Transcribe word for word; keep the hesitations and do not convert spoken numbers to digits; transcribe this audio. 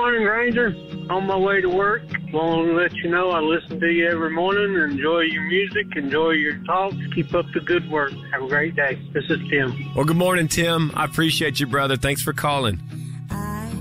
morning, Ranger. On my way to work. Want to let you know I listen to you every morning. Enjoy your music. Enjoy your talks. Keep up the good work. Have a great day. This is Tim. Well, good morning, Tim. I appreciate you, brother. Thanks for calling.